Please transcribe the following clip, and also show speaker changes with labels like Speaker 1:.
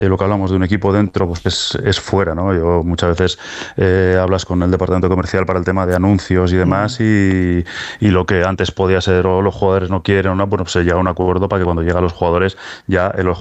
Speaker 1: lo que hablamos de un equipo dentro, pues es fuera, ¿no? Yo muchas veces hablas con el departamento comercial para el tema de anuncios y demás,
Speaker 2: Mm.
Speaker 1: y lo que antes podía ser o los jugadores no quieren o no, bueno, pues se llega a un acuerdo para que cuando llegan los jugadores ya los